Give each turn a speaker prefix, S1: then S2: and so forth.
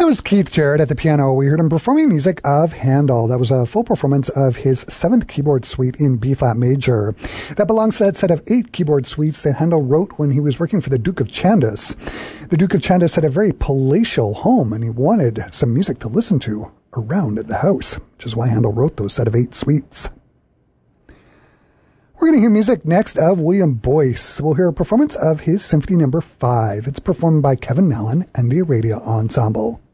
S1: was Keith Jarrett at the piano. We heard him performing music of Handel. That was a full performance of his 7th keyboard suite in B-flat major. That belongs to that set of 8 keyboard suites that Handel wrote when he was working for the Duke of Chandos. The Duke of Chandos had a very palatial home, and he wanted some music to listen to around at the house, which is why Handel wrote those set of 8 suites. We're going to hear music next of William Boyce. We'll hear a performance of his Symphony No. 5. It's performed by Kevin Nellen and the Aradia Ensemble.